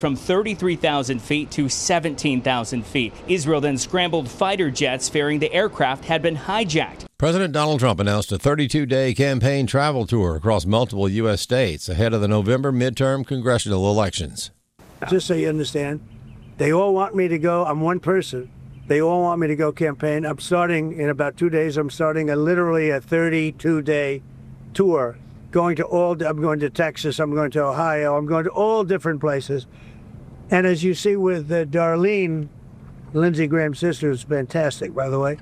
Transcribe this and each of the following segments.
from 33,000 feet to 17,000 feet. Israel then scrambled fighter jets fearing the aircraft had been hijacked. President Donald Trump announced a 32-day campaign travel tour across multiple U.S. states ahead of the November midterm congressional elections. Just so you understand, they all want me to go. I'm one person. They all want me to go campaign. I'm starting in about 2 days. I'm starting literally a 32-day tour. I'm going to Texas. I'm going to Ohio. I'm going to all different places. And as you see with Darlene, Lindsey Graham's sister, who's fantastic, by the way,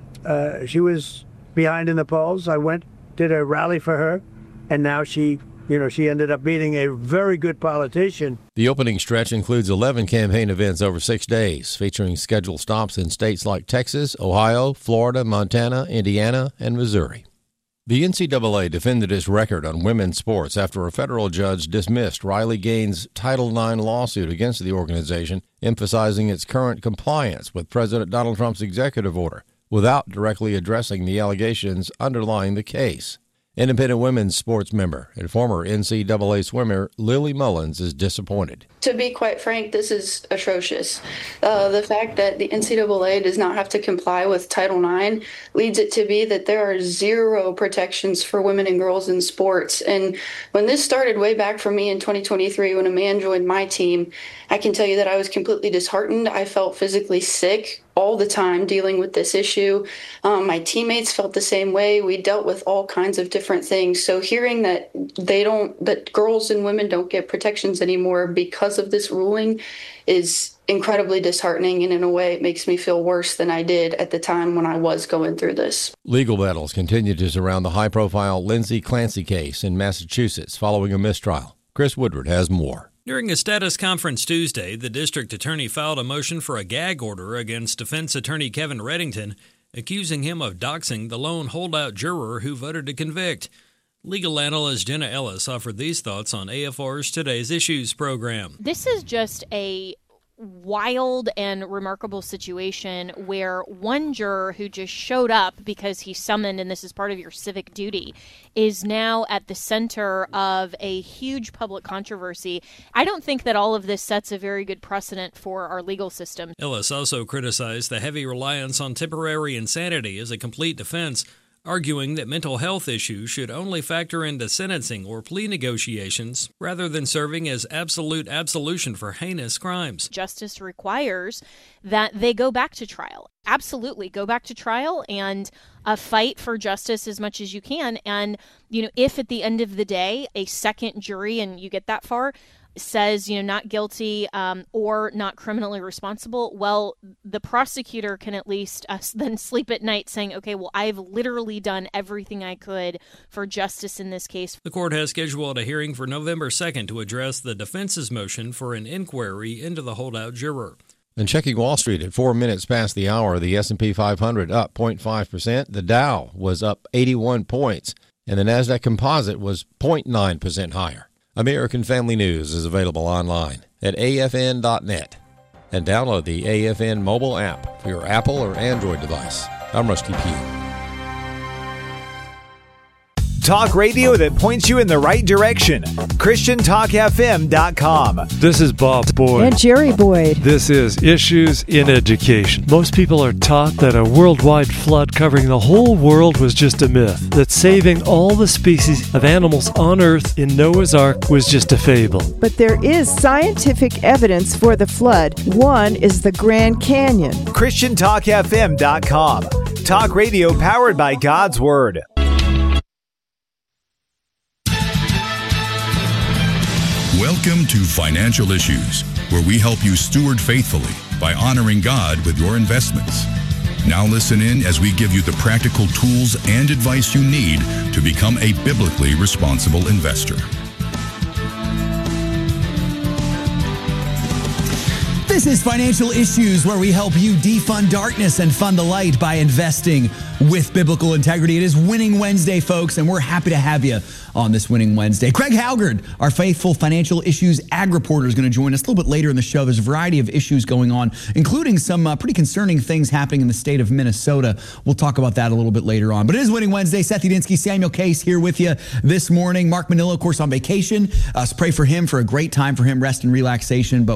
she was behind in the polls. I did a rally for her, and now she ended up beating a very good politician. The opening stretch includes 11 campaign events over 6 days, featuring scheduled stops in states like Texas, Ohio, Florida, Montana, Indiana, and Missouri. The NCAA defended its record on women's sports after a federal judge dismissed Riley Gaines' Title IX lawsuit against the organization, emphasizing its current compliance with President Donald Trump's executive order, without directly addressing the allegations underlying the case. Independent women's sports member and former NCAA swimmer Lily Mullins is disappointed. To be quite frank, this is atrocious. The fact that the NCAA does not have to comply with Title IX leads it to be that there are zero protections for women and girls in sports. And when this started way back for me in 2023, when a man joined my team, I can tell you that I was completely disheartened. I felt physically sick all the time dealing with this issue. My teammates felt the same way. We dealt with all kinds of different things. So hearing that that girls and women don't get protections anymore because of this ruling is incredibly disheartening, and in a way it makes me feel worse than I did at the time when I was going through this. Legal battles continue to surround the high-profile Lindsay Clancy case in Massachusetts following a mistrial. Chris Woodward has more. During a status conference Tuesday, the district attorney filed a motion for a gag order against defense attorney Kevin Reddington, accusing him of doxing the lone holdout juror who voted to convict. Legal analyst Jenna Ellis offered these thoughts on AFR's Today's Issues program. This is just a wild and remarkable situation where one juror who just showed up because he's summoned, and this is part of your civic duty, is now at the center of a huge public controversy. I don't think that all of this sets a very good precedent for our legal system. Ellis also criticized the heavy reliance on temporary insanity as a complete defense, arguing that mental health issues should only factor into sentencing or plea negotiations rather than serving as absolute absolution for heinous crimes. Justice requires that they go back to trial. Absolutely, go back to trial and fight for justice as much as you can. And, if at the end of the day, a second jury, and you get that far, says, not guilty or not criminally responsible, well, the prosecutor can at least then sleep at night saying, okay, well, I've literally done everything I could for justice in this case. The court has scheduled a hearing for November 2nd to address the defense's motion for an inquiry into the holdout juror. And checking Wall Street at 4 minutes past the hour, the S&P 500 up 0.5%, the Dow was up 81 points, and the NASDAQ Composite was 0.9% higher. American Family News is available online at afn.net and download the AFN mobile app for your Apple or Android device. I'm Rusty Pugh. Talk radio that points you in the right direction. ChristianTalkFM.com. This is Bob Boyd. And Jerry Boyd. This is Issues in Education. Most people are taught that a worldwide flood covering the whole world was just a myth, that saving all the species of animals on Earth in Noah's Ark was just a fable. But there is scientific evidence for the flood. One is the Grand Canyon. ChristianTalkFM.com. Talk radio powered by God's Word. Welcome to Financial Issues, where we help you steward faithfully by honoring God with your investments. Now listen in as we give you the practical tools and advice you need to become a biblically responsible investor. This is Financial Issues, where we help you defund darkness and fund the light by investing with biblical integrity. It is Winning Wednesday, folks, and we're happy to have you on this Winning Wednesday. Craig Halgard, our faithful Financial Issues ag reporter, is going to join us a little bit later in the show. There's a variety of issues going on, including some pretty concerning things happening in the state of Minnesota. We'll talk about that a little bit later on. But it is Winning Wednesday. Seth Udinsky, Samuel Case here with you this morning. Mark Manillo, of course, on vacation. So pray for him, for a great time for him, rest and relaxation. But